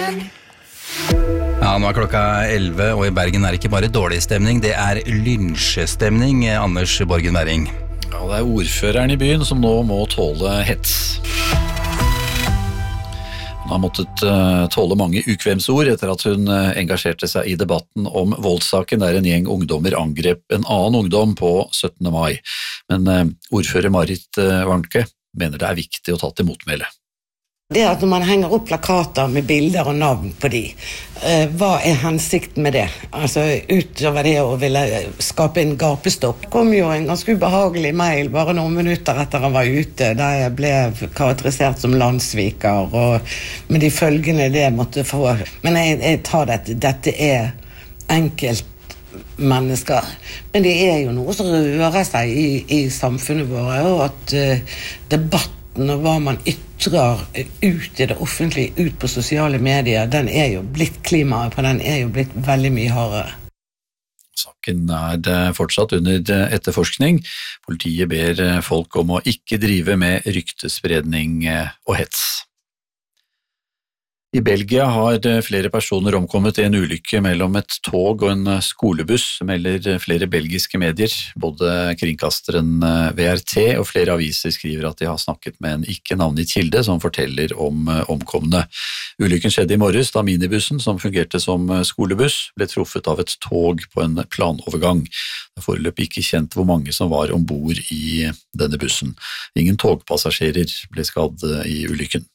Ja, nå klokka 11, og i Bergen det ikke bare dårlig stemning, det lynsjestemning, Anders Borgen Werring. Ja, det ordføreren i byen som nå må tåle hets. Hun har måttet tåle mange ukvemsord etter at hun engasjerte seg i debatten om voldssaken der en gjeng ungdommer angrep en annen ungdom på 17. mai. Men ordfører Marit Warnke mener det viktig å ta til motmæle. Det at når man henger opp plakater med bilder og navn på de, hva hensikten med det? Altså utover det å ville skape en gapestopp. Det kom jo en ganske ubehagelig mail bare noen minutter etter han var ute, der jeg ble karakterisert som landssviker, og med de følgene det måtte få. Men jeg tar dette enkelt mennesker. Men det jo noe som rører seg i samfunnet vårt, og at debatten og hva man ytrer ut i det offentlige, ut på sosiale medier, den jo blitt klimaet på den jo blitt veldig mye hardere. Saken fortsatt under etterforskning. Politiet ber folk om å ikke drive med ryktespredning og hets. I Belgia har flere personer omkommet i en ulykke mellom et tog og en skolebuss, melder flere belgiske medier. Både kringkasteren VRT og flere aviser skriver at de har snakket med en ikke navngitt kilde som forteller om omkomne. Ulykken skjedde i morges da minibussen, som fungerte som skolebuss, ble truffet av et tog på en planovergang. Det foreløpig ikke kjent hvor mange som var ombord i denne bussen. Ingen togpassasjerer ble skadd i ulykken.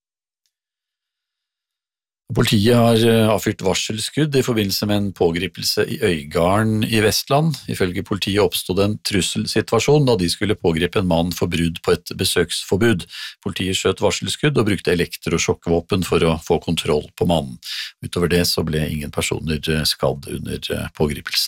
Politiet har avfyrt varselskudd i forbindelse med en pågripelse i Øygarden i Vestland. Ifølge politiet oppstod en trusselsituasjon da de skulle pågripe en mann for brudd på et besøksforbud. Politiet skjøt varselskudd og brukte elektrosjokkvåpen for å få kontroll på mannen. Utover det så ble ingen personer skadd under pågripelsen.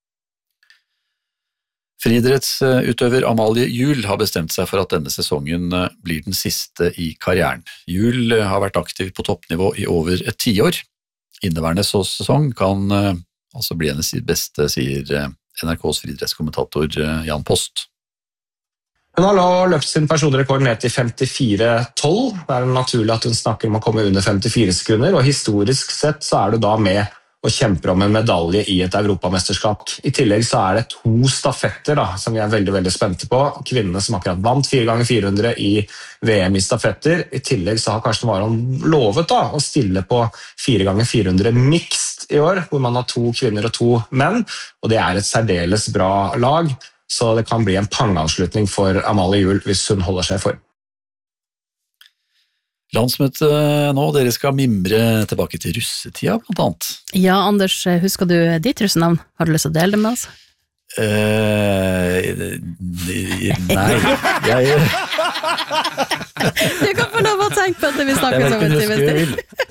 Friidrettsutøver Amalie Juel har bestemt seg for at denne sesongen blir den siste i karrieren. Juel har vært aktiv på toppnivå i over et 10 år. Inneværende sesong kan altså bli hennes beste, sier NRKs friidrettskommentator Jan Post. Hun har nå løpt sin personrekord ned til 54,12. Det naturlig at hun snakker om å komme under 54 sekunder, og historisk sett så du da med og kjemper om en medalje i et europamesterskap. I tillegg så det 2 stafetter da, som vi veldig, veldig spente på. Kvinnene som akkurat vant 4x400 i VM i stafetter. I tillegg så har Karsten Warholm lovet da, å stille på 4x400 mixed i år, hvor man har 2 kvinner og 2 menn, og det et særdeles bra lag, så det kan bli en pangavslutning for Amalie Juel hvis hun holder seg for. Landsmøte nå, dere skal mimre tilbake til russetida, blant annet. Ja, Anders, husker du ditt russenavn? Har du lyst til å dele det med oss? Nei, Du kan få lov å tenke på det vi snakker om en time.